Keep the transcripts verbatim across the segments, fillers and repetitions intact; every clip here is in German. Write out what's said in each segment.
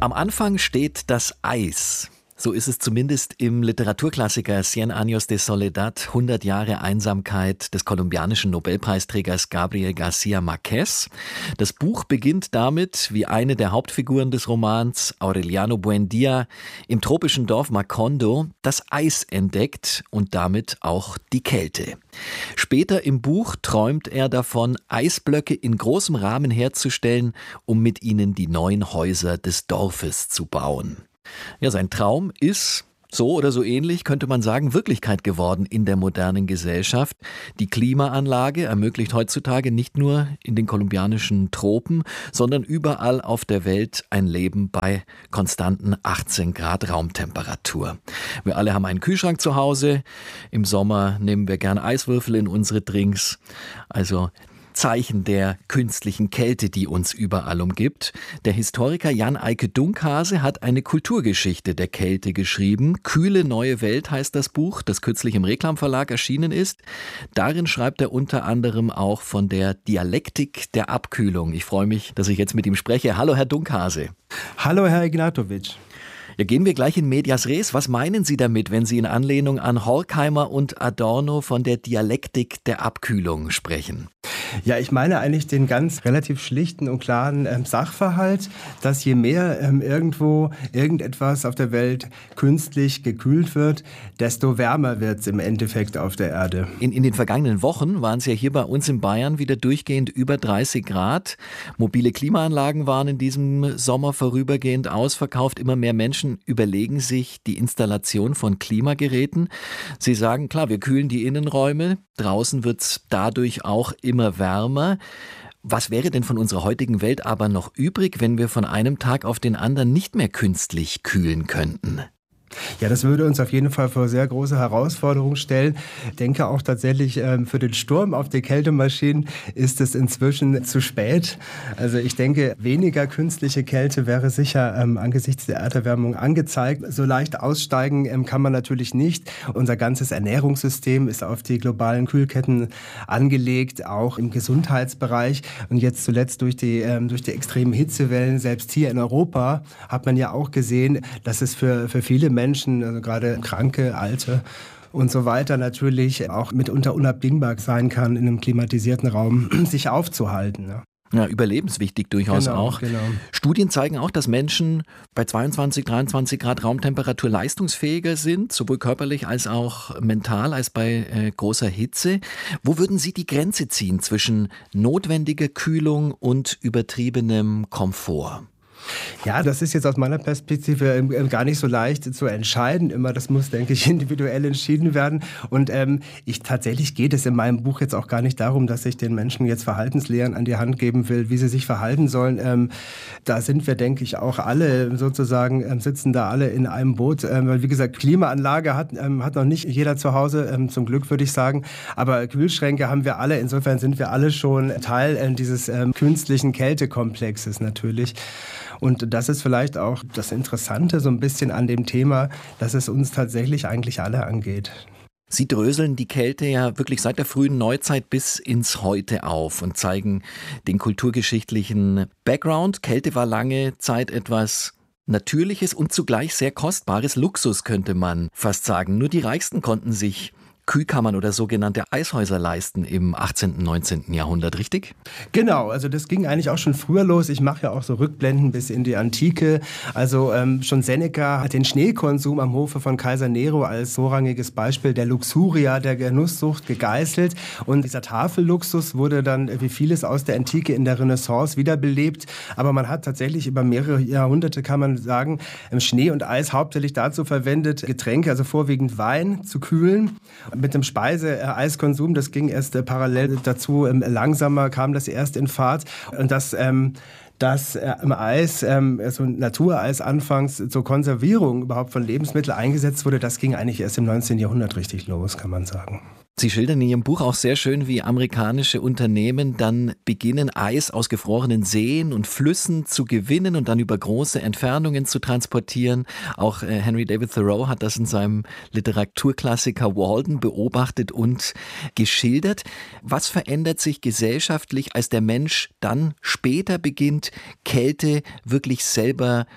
Am Anfang steht das Eis. So ist es zumindest im Literaturklassiker Cien años de soledad, hundert Jahre Einsamkeit des kolumbianischen Nobelpreisträgers Gabriel García Márquez. Das Buch beginnt damit, wie eine der Hauptfiguren des Romans, Aureliano Buendía, im tropischen Dorf Macondo das Eis entdeckt und damit auch die Kälte. Später im Buch träumt er davon, Eisblöcke in großem Rahmen herzustellen, um mit ihnen die neuen Häuser des Dorfes zu bauen. Ja, sein Traum ist, so oder so ähnlich, könnte man sagen, Wirklichkeit geworden in der modernen Gesellschaft. Die Klimaanlage ermöglicht heutzutage nicht nur in den kolumbianischen Tropen, sondern überall auf der Welt ein Leben bei konstanten achtzehn Grad Raumtemperatur. Wir alle haben einen Kühlschrank zu Hause. Im Sommer nehmen wir gerne Eiswürfel in unsere Drinks. Also Zeichen der künstlichen Kälte, die uns überall umgibt. Der Historiker Jan Eike Dunkhase hat eine Kulturgeschichte der Kälte geschrieben. Kühle neue Welt heißt das Buch, das kürzlich im Reklam Verlag erschienen ist. Darin schreibt er unter anderem auch von der Dialektik der Abkühlung. Ich freue mich, dass ich jetzt mit ihm spreche. Hallo, Herr Dunkhase. Hallo, Herr Ignatovic. Ja, gehen wir gleich in medias res. Was meinen Sie damit, wenn Sie in Anlehnung an Horkheimer und Adorno von der Dialektik der Abkühlung sprechen? Ja, ich meine eigentlich den ganz relativ schlichten und klaren ähm, Sachverhalt, dass je mehr ähm, irgendwo irgendetwas auf der Welt künstlich gekühlt wird, desto wärmer wird es im Endeffekt auf der Erde. In, in den vergangenen Wochen waren es ja hier bei uns in Bayern wieder durchgehend über dreißig Grad. Mobile Klimaanlagen waren in diesem Sommer vorübergehend ausverkauft. Immer mehr Menschen überlegen sich die Installation von Klimageräten. Sie sagen, klar, wir kühlen die Innenräume. Draußen wird es dadurch auch immer wärmer. Was wäre denn von unserer heutigen Welt aber noch übrig, wenn wir von einem Tag auf den anderen nicht mehr künstlich kühlen könnten? Ja, das würde uns auf jeden Fall vor sehr große Herausforderungen stellen. Ich denke auch tatsächlich, ähm, für den Sturm auf die Kältemaschinen ist es inzwischen zu spät. Also ich denke, weniger künstliche Kälte wäre sicher ähm, angesichts der Erderwärmung angezeigt. So leicht aussteigen ähm, kann man natürlich nicht. Unser ganzes Ernährungssystem ist auf die globalen Kühlketten angelegt, auch im Gesundheitsbereich. Und jetzt zuletzt durch die, ähm, durch die extremen Hitzewellen, selbst hier in Europa, hat man ja auch gesehen, dass es für, für viele Menschen, also gerade Kranke, Alte und so weiter, natürlich auch mitunter unabdingbar sein kann, in einem klimatisierten Raum sich aufzuhalten. Ja. Ja, überlebenswichtig durchaus genau, auch. Genau. Studien zeigen auch, dass Menschen bei zweiundzwanzig, dreiundzwanzig Grad Raumtemperatur leistungsfähiger sind, sowohl körperlich als auch mental, als bei äh, großer Hitze. Wo würden Sie die Grenze ziehen zwischen notwendiger Kühlung und übertriebenem Komfort? Ja, das ist jetzt aus meiner Perspektive gar nicht so leicht zu entscheiden. Immer, das muss, denke ich, individuell entschieden werden. Und ähm, ich tatsächlich geht es in meinem Buch jetzt auch gar nicht darum, dass ich den Menschen jetzt Verhaltenslehren an die Hand geben will, wie sie sich verhalten sollen. Ähm, da sind wir, denke ich, auch alle sozusagen, ähm, sitzen da alle in einem Boot. Ähm, weil, wie gesagt, Klimaanlage hat, ähm, hat noch nicht jeder zu Hause, ähm, zum Glück würde ich sagen. Aber Kühlschränke haben wir alle. Insofern sind wir alle schon Teil äh, dieses ähm, künstlichen Kältekomplexes natürlich. Und das ist vielleicht auch das Interessante so ein bisschen an dem Thema, dass es uns tatsächlich eigentlich alle angeht. Sie dröseln die Kälte ja wirklich seit der frühen Neuzeit bis ins Heute auf und zeigen den kulturgeschichtlichen Background. Kälte war lange Zeit etwas Natürliches und zugleich sehr Kostbares, Luxus könnte man fast sagen. Nur die Reichsten konnten sich Kühlkammern oder sogenannte Eishäuser leisten im achtzehnten, neunzehnten Jahrhundert, richtig? Genau, also das ging eigentlich auch schon früher los. Ich mache ja auch so Rückblenden bis in die Antike. Also ähm, schon Seneca hat den Schneekonsum am Hofe von Kaiser Nero als vorrangiges Beispiel der Luxuria, der Genusssucht gegeißelt. Und dieser Tafelluxus wurde dann wie vieles aus der Antike in der Renaissance wiederbelebt. Aber man hat tatsächlich über mehrere Jahrhunderte, kann man sagen, Schnee und Eis hauptsächlich dazu verwendet, Getränke, also vorwiegend Wein, zu kühlen. Mit dem Speise-Eiskonsum, das ging erst äh, parallel dazu, ähm, langsamer kam das erst in Fahrt. Und das, ähm, das äh, im Eis, ähm, so Natureis anfangs zur Konservierung überhaupt von Lebensmitteln eingesetzt wurde, das ging eigentlich erst im neunzehnten Jahrhundert richtig los, kann man sagen. Sie schildern in Ihrem Buch auch sehr schön, wie amerikanische Unternehmen dann beginnen, Eis aus gefrorenen Seen und Flüssen zu gewinnen und dann über große Entfernungen zu transportieren. Auch äh, Henry David Thoreau hat das in seinem Literaturklassiker Walden beobachtet und geschildert. Was verändert sich gesellschaftlich, als der Mensch dann später beginnt, Kälte wirklich selber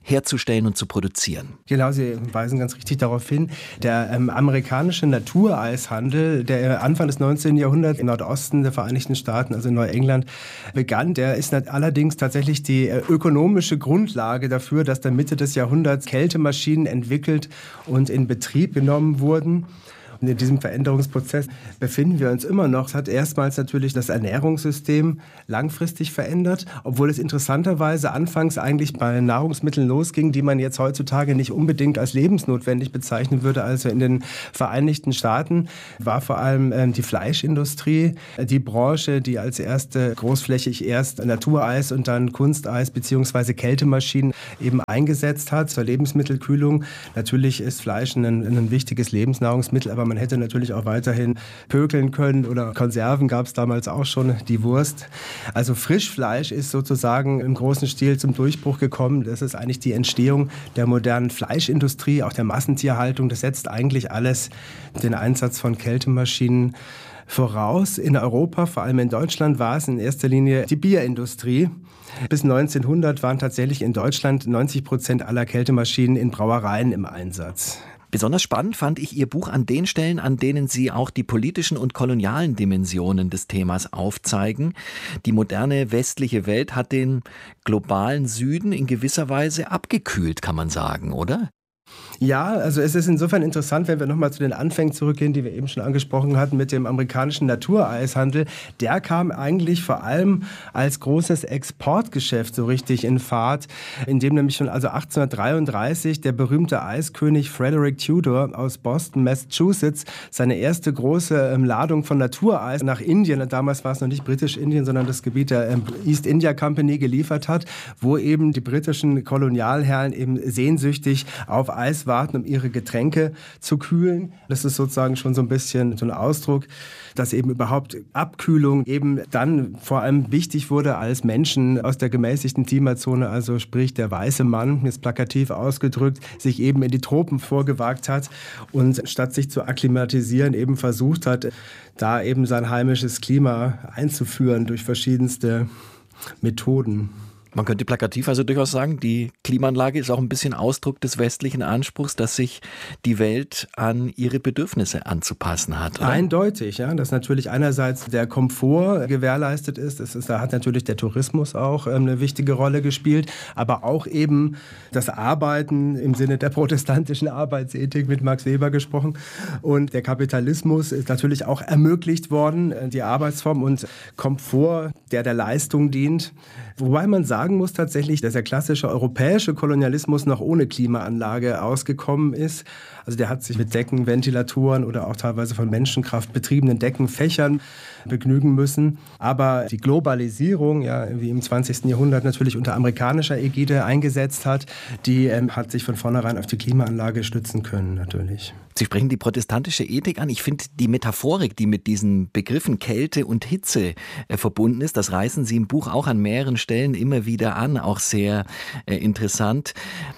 herzustellen und zu produzieren. Genau, Sie weisen ganz richtig darauf hin. Der ähm, amerikanische Natureishandel, der Anfang des neunzehnten Jahrhunderts im Nordosten der Vereinigten Staaten, also in Neuengland, begann, der ist allerdings tatsächlich die äh, ökonomische Grundlage dafür, dass dann Mitte des Jahrhunderts Kältemaschinen entwickelt und in Betrieb genommen wurden. Und in diesem Veränderungsprozess befinden wir uns immer noch. Es hat erstmals natürlich das Ernährungssystem langfristig verändert, obwohl es interessanterweise anfangs eigentlich bei Nahrungsmitteln losging, die man jetzt heutzutage nicht unbedingt als lebensnotwendig bezeichnen würde. Also in den Vereinigten Staaten war vor allem ähm, die Fleischindustrie die Branche, die als erste großflächig erst Natureis und dann Kunsteis bzw. Kältemaschinen eben eingesetzt hat zur Lebensmittelkühlung. Natürlich ist Fleisch ein, ein wichtiges Lebensnahrungsmittel, aber man hätte natürlich auch weiterhin pökeln können oder Konserven gab es damals auch schon, die Wurst. Also Frischfleisch ist sozusagen im großen Stil zum Durchbruch gekommen. Das ist eigentlich die Entstehung der modernen Fleischindustrie, auch der Massentierhaltung. Das setzt eigentlich alles den Einsatz von Kältemaschinen voraus. In Europa, vor allem in Deutschland, war es in erster Linie die Bierindustrie. Bis neunzehnhundert waren tatsächlich in Deutschland neunzig Prozent aller Kältemaschinen in Brauereien im Einsatz. Besonders spannend fand ich Ihr Buch an den Stellen, an denen Sie auch die politischen und kolonialen Dimensionen des Themas aufzeigen. Die moderne westliche Welt hat den globalen Süden in gewisser Weise abgekühlt, kann man sagen, oder? Ja, also es ist insofern interessant, wenn wir nochmal zu den Anfängen zurückgehen, die wir eben schon angesprochen hatten mit dem amerikanischen Natureishandel. Der kam eigentlich vor allem als großes Exportgeschäft so richtig in Fahrt, in dem nämlich schon also achtzehnhundertdreiunddreißig der berühmte Eiskönig Frederick Tudor aus Boston, Massachusetts, seine erste große ähm, Ladung von Natureis nach Indien, damals war es noch nicht britisch-Indien, sondern das Gebiet der ähm, East India Company geliefert hat, wo eben die britischen Kolonialherren eben sehnsüchtig auf Eis warten, um ihre Getränke zu kühlen. Das ist sozusagen schon so ein bisschen so ein Ausdruck, dass eben überhaupt Abkühlung eben dann vor allem wichtig wurde, als Menschen aus der gemäßigten Klimazone, also sprich der weiße Mann, jetzt plakativ ausgedrückt, sich eben in die Tropen vorgewagt hat und statt sich zu akklimatisieren eben versucht hat, da eben sein heimisches Klima einzuführen durch verschiedenste Methoden. Man könnte plakativ also durchaus sagen, die Klimaanlage ist auch ein bisschen Ausdruck des westlichen Anspruchs, dass sich die Welt an ihre Bedürfnisse anzupassen hat, oder? Eindeutig, ja, dass natürlich einerseits der Komfort gewährleistet ist. Das ist, da hat natürlich der Tourismus auch ähm, eine wichtige Rolle gespielt, aber auch eben das Arbeiten im Sinne der protestantischen Arbeitsethik, mit Max Weber gesprochen. Und der Kapitalismus ist natürlich auch ermöglicht worden, die Arbeitsform und Komfort, der der Leistung dient. Wobei man sagen muss tatsächlich, dass der klassische europäische Kolonialismus noch ohne Klimaanlage ausgekommen ist. Also der hat sich mit Decken, Ventilatoren oder auch teilweise von Menschenkraft betriebenen Deckenfächern begnügen müssen. Aber die Globalisierung, ja, wie im zwanzigsten Jahrhundert natürlich unter amerikanischer Ägide eingesetzt hat, die ähm, hat sich von vornherein auf die Klimaanlage stützen können, natürlich. Sie sprechen die protestantische Ethik an. Ich finde die Metaphorik, die mit diesen Begriffen Kälte und Hitze äh, verbunden ist, das reißen Sie im Buch auch an mehreren Stellen immer wieder an, auch sehr äh, interessant.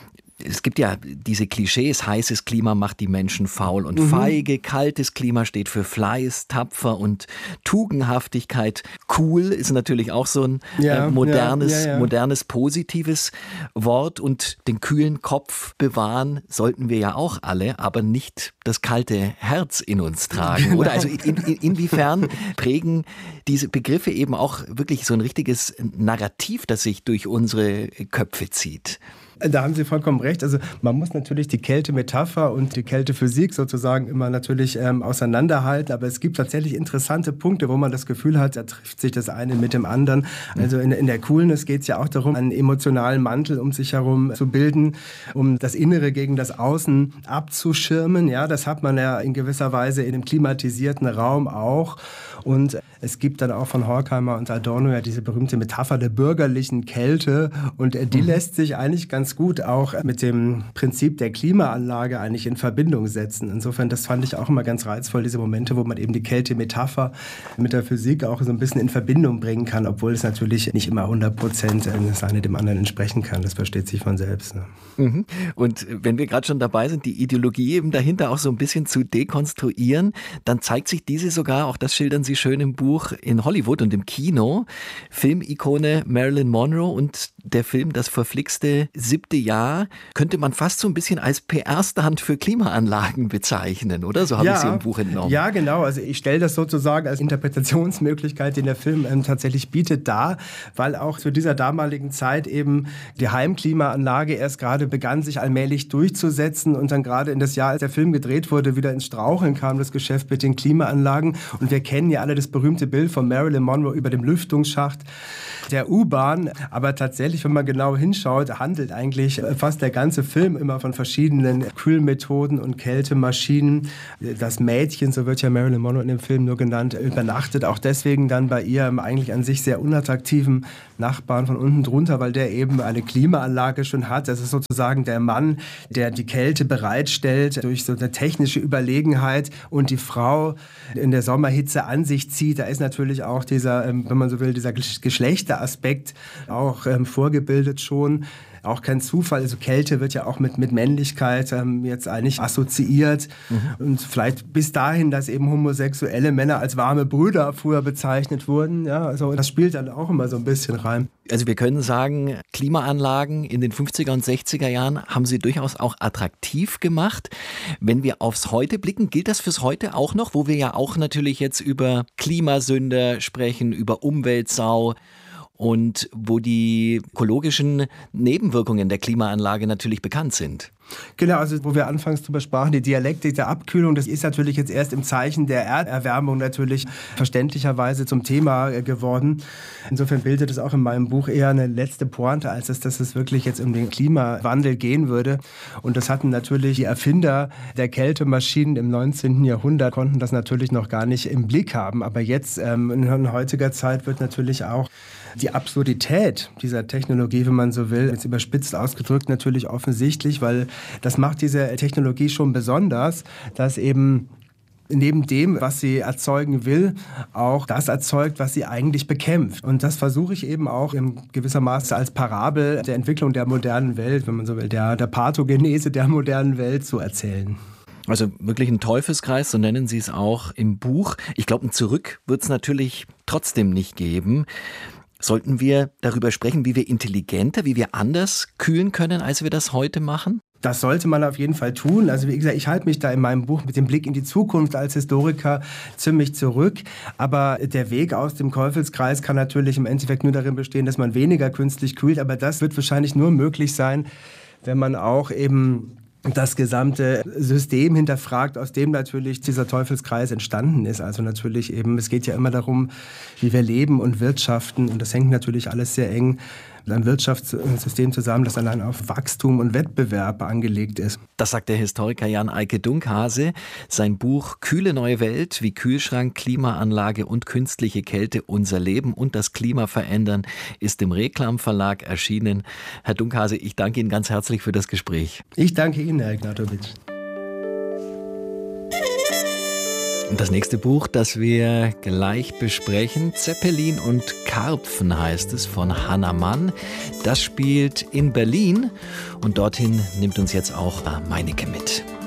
Es gibt ja diese Klischees, heißes Klima macht die Menschen faul und mhm. feige, kaltes Klima steht für Fleiß, tapfer und Tugendhaftigkeit. Cool ist natürlich auch so ein ja, äh, modernes, ja, ja, ja. modernes, positives Wort, und den kühlen Kopf bewahren sollten wir ja auch alle, aber nicht das kalte Herz in uns tragen, genau. Oder? Also in, in, inwiefern prägen diese Begriffe eben auch wirklich so ein richtiges Narrativ, das sich durch unsere Köpfe zieht? Da haben Sie vollkommen recht. Also man muss natürlich die Kältemetapher und die Kältephysik sozusagen immer natürlich ähm, auseinanderhalten. Aber es gibt tatsächlich interessante Punkte, wo man das Gefühl hat, da trifft sich das eine mit dem anderen. Also in, in der Coolness geht es ja auch darum, einen emotionalen Mantel um sich herum zu bilden, um das Innere gegen das Außen abzuschirmen. Ja, das hat man ja in gewisser Weise in einem klimatisierten Raum auch. Und es gibt dann auch von Horkheimer und Adorno ja diese berühmte Metapher der bürgerlichen Kälte. Und die mhm. lässt sich eigentlich ganz gut auch mit dem Prinzip der Klimaanlage eigentlich in Verbindung setzen. Insofern, das fand ich auch immer ganz reizvoll, diese Momente, wo man eben die Kältemetapher mit der Physik auch so ein bisschen in Verbindung bringen kann, obwohl es natürlich nicht immer hundert Prozent das eine dem anderen entsprechen kann. Das versteht sich von selbst. Ne? Mhm. Und wenn wir gerade schon dabei sind, die Ideologie eben dahinter auch so ein bisschen zu dekonstruieren, dann zeigt sich diese sogar, auch das schildern Sie schön im Buch, in Hollywood und im Kino. Filmikone Marilyn Monroe und der Film Das verflixte siebte Jahr könnte man fast so ein bisschen als P R-Stand für Klimaanlagen bezeichnen, oder? So habe ja, ich Sie im Buch entnommen. Ja, genau. Also ich stelle das sozusagen als Interpretationsmöglichkeit, den der Film ähm, tatsächlich bietet, dar, weil auch zu dieser damaligen Zeit eben die Heimklimaanlage erst gerade begann, sich allmählich durchzusetzen und dann gerade in das Jahr, als der Film gedreht wurde, wieder ins Straucheln kam, das Geschäft mit den Klimaanlagen. Und wir kennen ja alle das berühmte Bild von Marilyn Monroe über dem Lüftungsschacht der U-Bahn. Aber tatsächlich, wenn man genau hinschaut, handelt eigentlich fast der ganze Film immer von verschiedenen Kühlmethoden und Kältemaschinen. Das Mädchen, so wird ja Marilyn Monroe in dem Film nur genannt, übernachtet auch deswegen dann bei ihrem eigentlich an sich sehr unattraktiven Nachbarn von unten drunter, weil der eben eine Klimaanlage schon hat. Das ist sozusagen der Mann, der die Kälte bereitstellt durch so eine technische Überlegenheit und die Frau in der Sommerhitze an sich zieht. Da ist natürlich auch dieser, wenn man so will, dieser Geschlechteraspekt auch ähm, vorgebildet schon. Auch kein Zufall, also Kälte wird ja auch mit, mit Männlichkeit ähm, jetzt eigentlich assoziiert. Mhm. Und vielleicht bis dahin, dass eben homosexuelle Männer als warme Brüder früher bezeichnet wurden. Ja, also das spielt dann auch immer so ein bisschen rein. Also wir können sagen, Klimaanlagen in den fünfziger und sechziger Jahren haben sie durchaus auch attraktiv gemacht. Wenn wir aufs Heute blicken, gilt das fürs Heute auch noch, wo wir ja auch natürlich jetzt über Klimasünder sprechen, über Umweltsau. Und wo die ökologischen Nebenwirkungen der Klimaanlage natürlich bekannt sind. Genau, also wo wir anfangs drüber sprachen, die Dialektik der Abkühlung, das ist natürlich jetzt erst im Zeichen der Erderwärmung natürlich verständlicherweise zum Thema geworden. Insofern bildet es auch in meinem Buch eher eine letzte Pointe, als dass, dass es wirklich jetzt um den Klimawandel gehen würde. Und das hatten natürlich die Erfinder der Kältemaschinen im neunzehnten Jahrhundert, konnten das natürlich noch gar nicht im Blick haben. Aber jetzt ähm, in heutiger Zeit wird natürlich auch die Absurdität dieser Technologie, wenn man so will, jetzt überspitzt ausgedrückt, natürlich offensichtlich, weil das macht diese Technologie schon besonders, dass eben neben dem, was sie erzeugen will, auch das erzeugt, was sie eigentlich bekämpft. Und das versuche ich eben auch in gewisser Maße als Parabel der Entwicklung der modernen Welt, wenn man so will, der, der Pathogenese der modernen Welt zu erzählen. Also wirklich ein Teufelskreis, so nennen Sie es auch im Buch. Ich glaube, ein Zurück wird es natürlich trotzdem nicht geben. Sollten wir darüber sprechen, wie wir intelligenter, wie wir anders kühlen können, als wir das heute machen? Das sollte man auf jeden Fall tun. Also wie gesagt, ich halte mich da in meinem Buch mit dem Blick in die Zukunft als Historiker ziemlich zurück. Aber der Weg aus dem Teufelskreis kann natürlich im Endeffekt nur darin bestehen, dass man weniger künstlich kühlt. Aber das wird wahrscheinlich nur möglich sein, wenn man auch eben das gesamte System hinterfragt, aus dem natürlich dieser Teufelskreis entstanden ist. Also natürlich eben, es geht ja immer darum, wie wir leben und wirtschaften. Und das hängt natürlich alles sehr eng mit einem Wirtschaftssystem zusammen, das allein auf Wachstum und Wettbewerb angelegt ist. Das sagt der Historiker Jan-Eike Dunkhase. Sein Buch Kühle neue Welt, wie Kühlschrank, Klimaanlage und künstliche Kälte unser Leben und das Klima verändern, ist im Reklam Verlag erschienen. Herr Dunkhase, ich danke Ihnen ganz herzlich für das Gespräch. Ich danke Ihnen, Herr Ignatowitsch. Und das nächste Buch, das wir gleich besprechen, Zeppelin und Karpfen heißt es, von Hannah Mann. Das spielt in Berlin und dorthin nimmt uns jetzt auch Meinecke mit.